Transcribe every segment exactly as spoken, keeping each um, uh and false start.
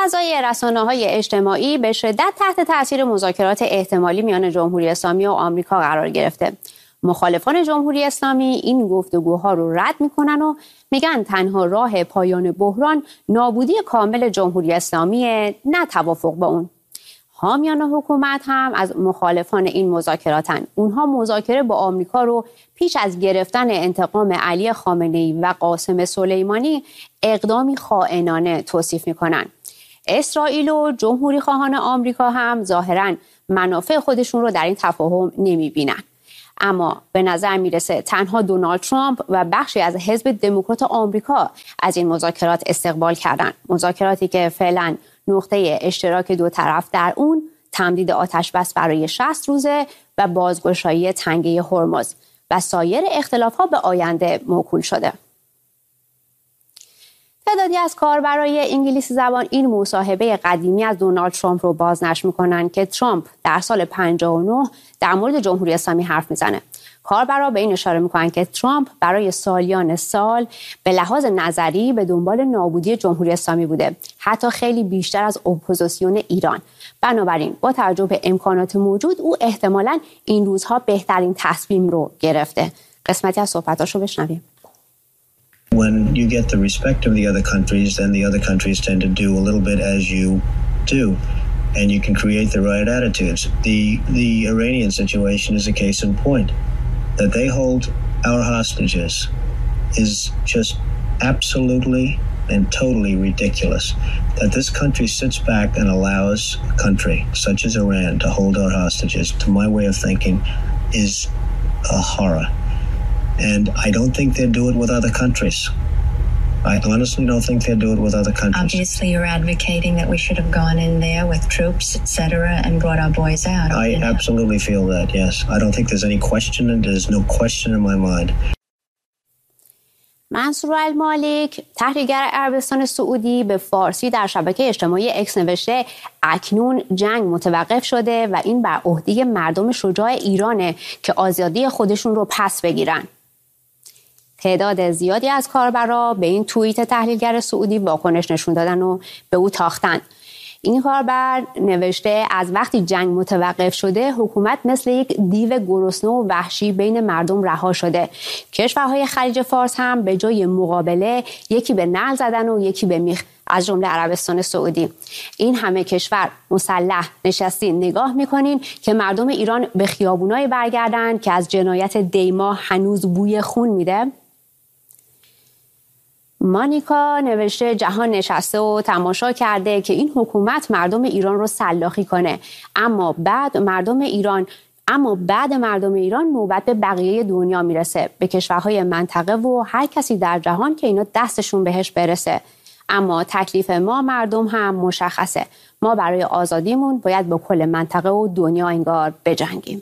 فضای رسانه‌های اجتماعی به شدت تحت تاثیر مذاکرات احتمالی میان جمهوری اسلامی و آمریکا قرار گرفته. مخالفان جمهوری اسلامی این گفتگوها رو رد میکنن و میگن تنها راه پایان بحران نابودی کامل جمهوری اسلامی، نه توافق با اون. حامیان حکومت هم از مخالفان این مذاکراتن. اونها مذاکره با آمریکا رو پیش از گرفتن انتقام علی خامنه‌ای و قاسم سلیمانی اقدامی خائنانه توصیف میکنن. اسرائیل و جمهوری خواهان آمریکا هم ظاهراً منافع خودشون رو در این تفاهم نمیبینن. اما به نظر میرسه تنها دونالد ترامپ و بخشی از حزب دموکرات آمریکا از این مذاکرات استقبال کردند. مذاکراتی که فعلا نقطه اشتراک دو طرف در اون تمدید آتش بس برای شصت روزه و بازگشایی تنگه هرمز و سایر اختلافات به آینده موکول شده. تعدادی از کاربرای انگلیسی زبان این مصاحبه قدیمی از دونالد ترامپ رو بازنشر میکنن که ترامپ در سال پنجاه و نه در مورد جمهوری اسلامی حرف میزنه. کاربرا به این اشاره میکنن که ترامپ برای سالیان سال به لحاظ نظری به دنبال نابودی جمهوری اسلامی بوده، حتی خیلی بیشتر از اپوزیسیون ایران. بنابراین با توجه به امکانات موجود او احتمالاً این روزها بهترین تصمیم رو گرفته. قسمتی از صحبتاشو بشنویم. When you get the respect of the other countries, then the other countries tend to do a little bit as you do, and you can create the right attitudes. The the Iranian situation is a case in point. That they hold our hostages is just absolutely and totally ridiculous. That this country sits back and allows a country such as Iran to hold our hostages, to my way of thinking, is a horror. And I don't think they'd do it with other countries. I honestly don't think they'd do it with other countries. Obviously, you're advocating that we should have gone in there with troops, et cetera, and brought our boys out. I absolutely feel that, yes. I don't think there's any question, and there's no question in my mind. منصور المالک، تحلیلگر عربستان سعودی، به فارسی در شبکه اجتماعی اکس نوشته اکنون جنگ متوقف شده و این بر عهده مردم شجاع ایرانه که آزادی خودشون رو پس بگیرن. تعداد زیادی از کاربرا به این توییت تحلیلگر سعودی واکنش نشون دادن و به او تاختن. این کاربر نوشته از وقتی جنگ متوقف شده حکومت مثل یک دیو گرسنه و وحشی بین مردم رها شده. کشورهای خلیج فارس هم به جای مقابله یکی به نعل زدن و یکی به میخ، از جمله عربستان سعودی. این همه کشور مسلح نشستین نگاه میکنین که مردم ایران به خیابونای برگردن که از جنایت دیما هنوز بوی خون میده. مانیکا نوشته جهان نشسته و تماشا کرده که این حکومت مردم ایران رو سلاخی کنه، اما بعد مردم ایران اما بعد مردم ایران نوبت به بقیه دنیا میرسه، به کشورهای منطقه و هر کسی در جهان که اینا دستشون بهش برسه. اما تکلیف ما مردم هم مشخصه، ما برای آزادیمون باید با کل منطقه و دنیا انگار بجنگیم.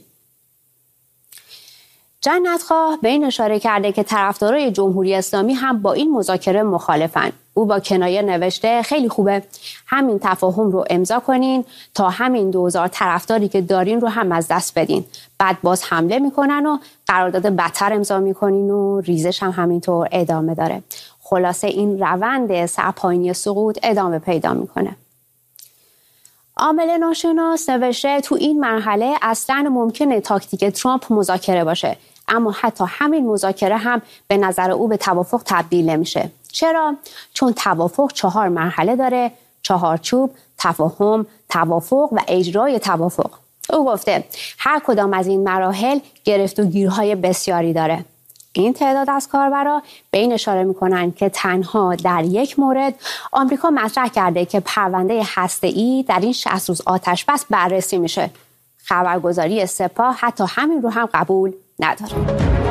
جنتخواه به این اشاره کرده که طرفدارای جمهوری اسلامی هم با این مذاکره مخالفن. او با کنایه نوشته خیلی خوبه، همین تفاهم رو امضا کنین تا همین دوزار طرفداری که دارین رو هم از دست بدین، بعد باز حمله میکنن و قرارداد بدتر امضا میکنین و ریزش هم همینطور ادامه داره. خلاصه این روند سرپایینی سقوط ادامه پیدا میکنه. عامل ناشناس نوشته تو این مرحله اصلاً ممکنه تاکتیک ترامپ مذاکره باشه، اما حتی همین مذاکره هم به نظر او به توافق تبدیل نمیشه. چرا؟ چون توافق چهار مرحله داره: چهارچوب، تفاهم، توافق و اجرای توافق. او گفته هر کدام از این مراحل گرفت و گیرهای بسیاری داره. این تعداد از کاربرا به این اشاره میکنن که تنها در یک مورد آمریکا مطرح کرده که پرونده هسته‌ای در این شصت روز آتش بس بررسی میشه. خبرگزاری سپاه حتی همین رو هم قبول نداره.